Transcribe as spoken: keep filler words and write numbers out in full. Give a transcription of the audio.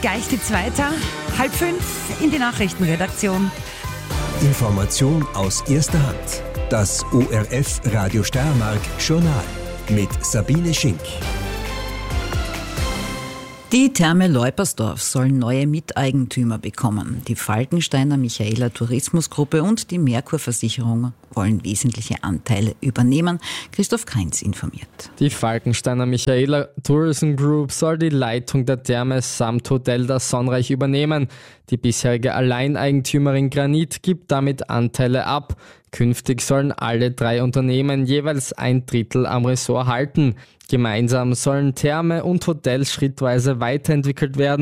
Gleich die zweite, halb fünf in die Nachrichtenredaktion. Information aus erster Hand. Das O R F Radio Steiermark Journal mit Sabine Schink. Die Therme Leupersdorf sollen neue Miteigentümer bekommen. Die Falkensteiner Michaela Tourismusgruppe und die Merkur Versicherung wollen wesentliche Anteile übernehmen. Christoph Kainz informiert. Die Falkensteiner Michaela Tourism Group soll die Leitung der Therme samt Hotel das Sonnreich übernehmen. Die bisherige Alleineigentümerin Granit gibt damit Anteile ab. Künftig sollen alle drei Unternehmen jeweils ein Drittel am Ressort halten. Gemeinsam sollen Therme und Hotels schrittweise weiterentwickelt werden.